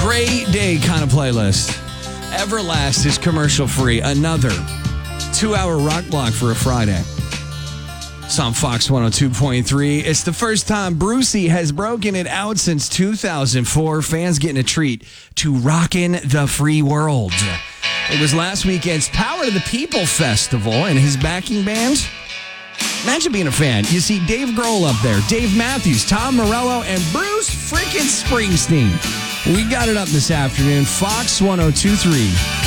Great day kind of playlist. Everlast is commercial free. Another 2-hour rock block for a Friday. It's on Fox 102.3. It's the first time Brucey has broken it out since 2004. Fans getting a treat to Rockin' the Free World. It was last weekend's Power to the People Festival, and his backing band. Imagine being a fan. You see Dave Grohl up there, Dave Matthews, Tom Morello, and Bruce freaking Springsteen. We got it up this afternoon. Fox 102.3.